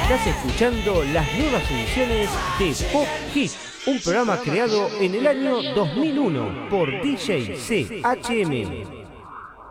Estás escuchando las nuevas ediciones de Pop Hit, un programa creado en el año 2001 por DJ CHM.